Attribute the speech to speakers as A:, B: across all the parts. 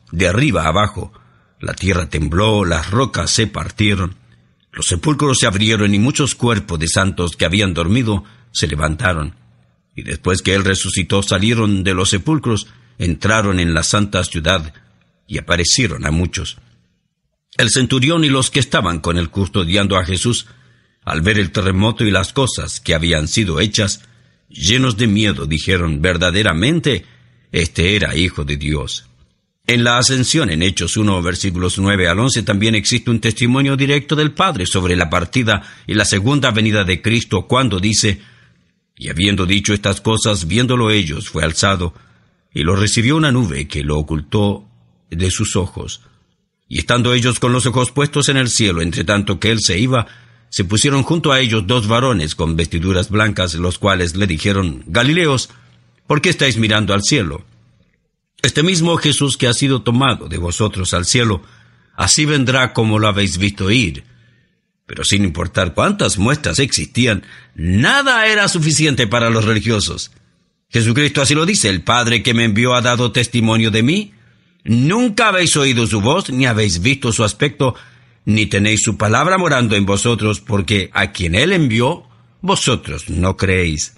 A: de arriba a abajo. La tierra tembló, las rocas se partieron, los sepulcros se abrieron y muchos cuerpos de santos que habían dormido se levantaron. Y después que él resucitó, salieron de los sepulcros, entraron en la santa ciudad y aparecieron a muchos. El centurión y los que estaban con él custodiando a Jesús, al ver el terremoto y las cosas que habían sido hechas, llenos de miedo, dijeron: verdaderamente, este era Hijo de Dios. En la ascensión, en Hechos 1, versículos 9 al 11, también existe un testimonio directo del Padre sobre la partida y la segunda venida de Cristo, cuando dice: y habiendo dicho estas cosas, viéndolo ellos, fue alzado, y lo recibió una nube que lo ocultó de sus ojos. Y estando ellos con los ojos puestos en el cielo, entre tanto que él se iba, se pusieron junto a ellos dos varones con vestiduras blancas, los cuales le dijeron: Galileos, ¿por qué estáis mirando al cielo? Este mismo Jesús que ha sido tomado de vosotros al cielo, así vendrá como lo habéis visto ir. Pero sin importar cuántas muestras existían, nada era suficiente para los religiosos. Jesucristo así lo dice: el Padre que me envió ha dado testimonio de mí. Nunca habéis oído su voz, ni habéis visto su aspecto, ni tenéis su palabra morando en vosotros, porque a quien él envió, vosotros no creéis.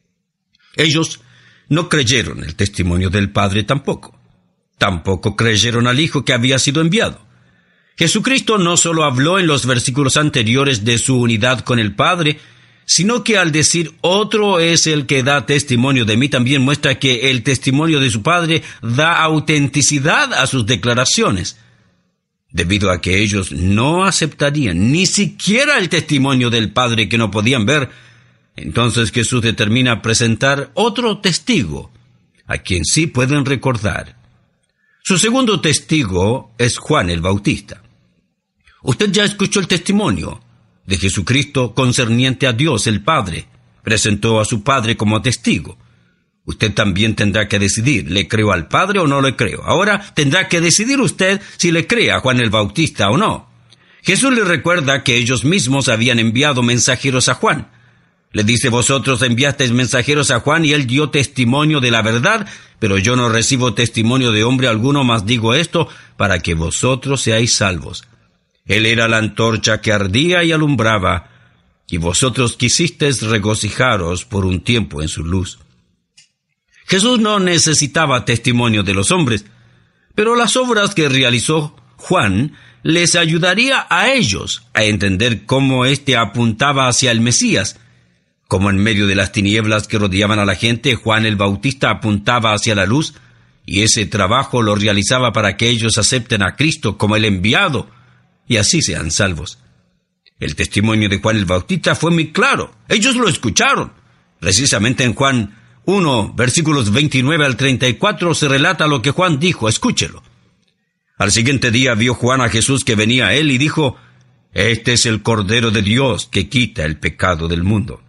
A: Ellos no creyeron el testimonio del Padre tampoco. Tampoco creyeron al Hijo que había sido enviado. Jesucristo no solo habló en los versículos anteriores de su unidad con el Padre, sino que al decir otro es el que da testimonio de mí, también muestra que el testimonio de su Padre da autenticidad a sus declaraciones. Debido a que ellos no aceptarían ni siquiera el testimonio del Padre que no podían ver, entonces Jesús determina presentar otro testigo, a quien sí pueden recordar. Su segundo testigo es Juan el Bautista. Usted ya escuchó el testimonio de Jesucristo concerniente a Dios el Padre. Presentó a su Padre como testigo. Usted también tendrá que decidir: ¿le creo al Padre o no le creo? Ahora tendrá que decidir usted si le cree a Juan el Bautista o no. Jesús le recuerda que ellos mismos habían enviado mensajeros a Juan. Le dice: vosotros enviasteis mensajeros a Juan y él dio testimonio de la verdad, pero yo no recibo testimonio de hombre alguno, mas digo esto para que vosotros seáis salvos. Él era la antorcha que ardía y alumbraba, y vosotros quisisteis regocijaros por un tiempo en su luz. Jesús no necesitaba testimonio de los hombres, pero las obras que realizó Juan les ayudaría a ellos a entender cómo éste apuntaba hacia el Mesías. Como en medio de las tinieblas que rodeaban a la gente, Juan el Bautista apuntaba hacia la luz, y ese trabajo lo realizaba para que ellos acepten a Cristo como el enviado, y así sean salvos. El testimonio de Juan el Bautista fue muy claro. Ellos lo escucharon. Precisamente en Juan 1, versículos 29 al 34, se relata lo que Juan dijo. Escúchelo. Al siguiente día vio Juan a Jesús que venía a él y dijo: Este es el Cordero de Dios que quita el pecado del mundo.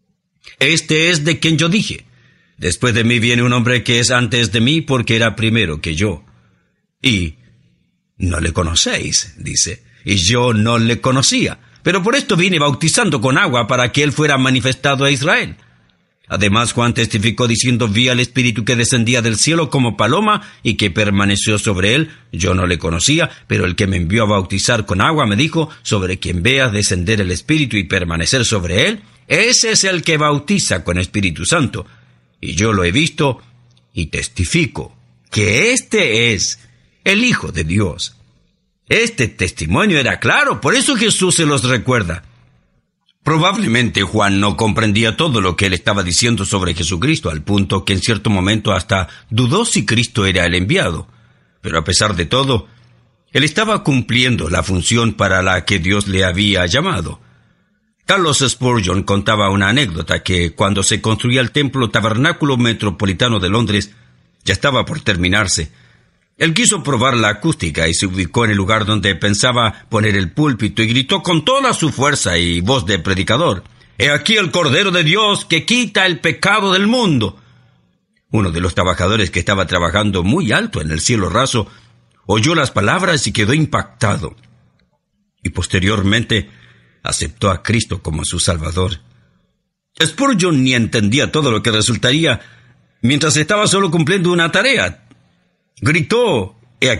A: Este es de quien yo dije: después de mí viene un hombre que es antes de mí, porque era primero que yo. Y no le conocéis, dice, y yo no le conocía, pero por esto vine bautizando con agua para que él fuera manifestado a Israel. Además, Juan testificó diciendo: vi al Espíritu que descendía del cielo como paloma y que permaneció sobre él. Yo no le conocía, pero el que me envió a bautizar con agua me dijo: sobre quien veas descender el Espíritu y permanecer sobre él, ese es el que bautiza con Espíritu Santo. Y yo lo he visto y testifico que este es el Hijo de Dios. Este testimonio era claro, por eso Jesús se los recuerda. Probablemente Juan no comprendía todo lo que él estaba diciendo sobre Jesucristo, al punto que en cierto momento hasta dudó si Cristo era el enviado. Pero a pesar de todo, él estaba cumpliendo la función para la que Dios le había llamado. Carlos Spurgeon contaba una anécdota que cuando se construía el templo tabernáculo metropolitano de Londres, ya estaba por terminarse. Él quiso probar la acústica y se ubicó en el lugar donde pensaba poner el púlpito y gritó con toda su fuerza y voz de predicador: «He aquí el Cordero de Dios que quita el pecado del mundo». Uno de los trabajadores que estaba trabajando muy alto en el cielo raso oyó las palabras y quedó impactado. Y posteriormente aceptó a Cristo como su Salvador. Spurgeon ni entendía todo lo que resultaría mientras estaba solo cumpliendo una tarea. Gritó